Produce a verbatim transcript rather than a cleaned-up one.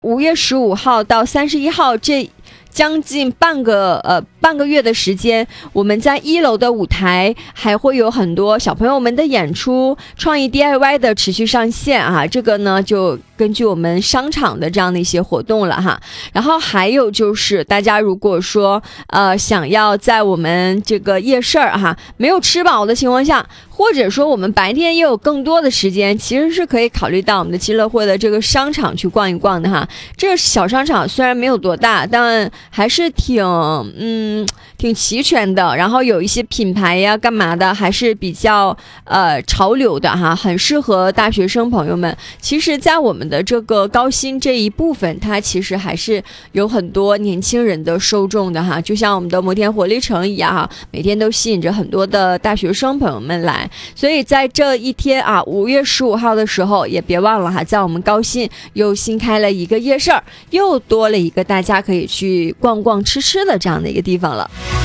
五月十五号到三十一号这将近半个呃半个月的时间，我们在一楼的舞台还会有很多小朋友们的演出，创意 D I Y 的持续上线啊，这个呢就根据我们商场的这样的一些活动了哈。然后还有就是大家如果说呃想要在我们这个夜市儿哈没有吃饱的情况下，或者说我们白天也有更多的时间，其实是可以考虑到我们的基乐会的这个商场去逛一逛的哈。这个小商场虽然没有多大，但还是挺嗯挺齐全的，然后有一些品牌呀干嘛的还是比较呃潮流的哈，很适合大学生朋友们。其实在我们的这个高新这一部分，它其实还是有很多年轻人的受众的哈，就像我们的摩天活力城一样哈，每天都吸引着很多的大学生朋友们来。所以在这一天啊，五月十五号的时候，也别忘了哈，在我们高新又新开了一个夜市儿，又多了一个大家可以去逛逛吃吃的这样的一个地方了。